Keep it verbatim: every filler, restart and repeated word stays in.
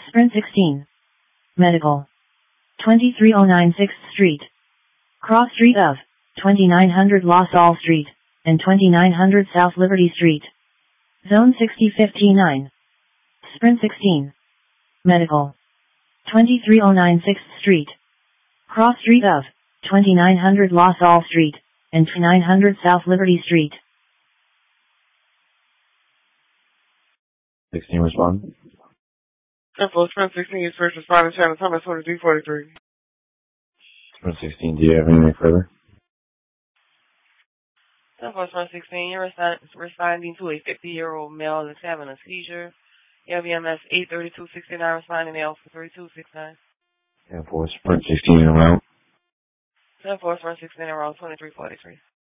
Sprint sixteen. Medical. twenty-three oh nine sixth Street. Cross Street of twenty-nine hundred La Salle Street and twenty-nine hundred South Liberty Street. Zone sixty fifty-nine. Sprint sixteen. Medical. twenty-three oh nine sixth Street. Cross Street of twenty-nine hundred La Salle Street and nine hundred South Liberty Street. sixteen respond. ten four, Sprint sixteen is first responder, channel Thomas twenty-three forty-three. Sprint sixteen, do you have anything further? ten four, Sprint sixteen, you're responding to a fifty-year-old male that's having a seizure. L V M S eight thirty-two sixty-nine responding to Alpha thirty-two sixty-nine. ten four, Sprint sixteen en route. ten four, Sprint sixteen en route twenty-three forty-three.